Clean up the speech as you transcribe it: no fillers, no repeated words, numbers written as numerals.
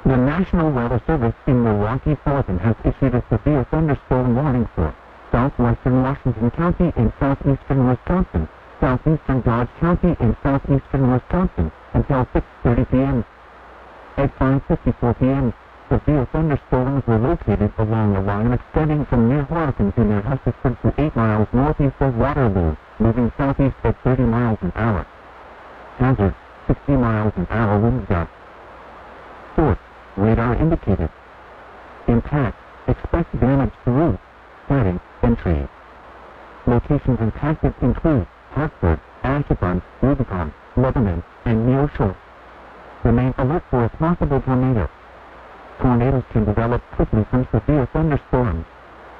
The National Weather Service in Milwaukee, Wisconsin has issued a severe thunderstorm warning for southwestern Washington County and southeastern Wisconsin, southeastern Dodge County and southeastern Wisconsin until 6:30 p.m. At 5:54 p.m., severe thunderstorms were located along a line extending from near Horton to near Hustisford to 8 miles northeast of Waterloo, moving southeast at 30 miles an hour. Hazard, 60 miles an hour wind gusts. Source, radar indicated. Impact, expect damage to roofs, siding, and trees. Locations impacted include Hartford, Ashburn, Rubicon, Lebanon, and Neosho. Remain alert for a possible tornado. Tornadoes can develop quickly from severe thunderstorms.